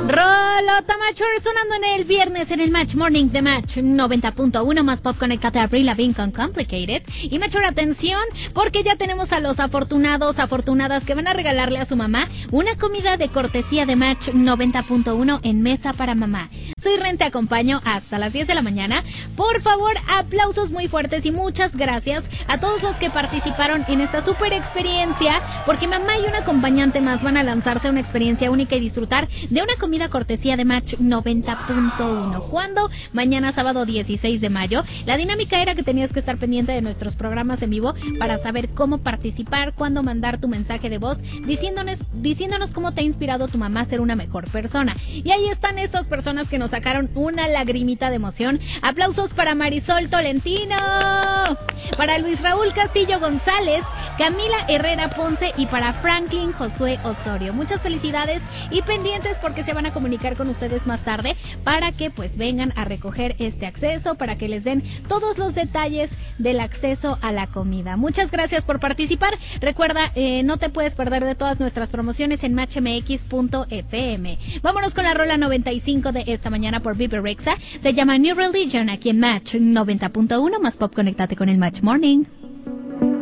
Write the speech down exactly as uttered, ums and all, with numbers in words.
Rolota Mature sonando en el viernes en el Match Morning de Match noventa punto uno más pop. Conéctate a Avril Lavigne con Complicated. Y Mature, atención, porque ya tenemos a los afortunados, afortunadas que van a regalarle a su mamá una comida de cortesía de Match noventa punto uno en Mesa para Mamá. Soy Ren, te acompaño hasta las diez de la mañana. Por favor, aplausos muy fuertes y muchas gracias a todos los que participaron en esta super experiencia, porque mamá y un acompañante más van a lanzarse a una experiencia única y disfrutar de una comida cortesía de Match noventa punto uno. ¿Cuándo? Mañana sábado dieciséis de mayo. La dinámica era que tenías que estar pendiente de nuestros programas en vivo para saber cómo participar, cuándo mandar tu mensaje de voz, diciéndonos, diciéndonos cómo te ha inspirado tu mamá a ser una mejor persona. Y ahí están estas personas que nos sacaron una lagrimita de emoción. Aplausos para Marisol Tolentino, para Luis Raúl Castillo González, Camila Herrera Ponce y para Franklin Josué Osorio. Muchas felicidades y pendientes porque se van a comunicar con ustedes más tarde para que pues vengan a recoger este acceso, para que les den todos los detalles del acceso a la comida. Muchas gracias por participar. Recuerda, eh, no te puedes perder de todas nuestras promociones en match m x punto f m. Vámonos con la rola noventa y cinco de esta mañana por Bebe Rexha. Se llama New Religion aquí en Match noventa punto uno más pop. Conéctate con el Match Morning.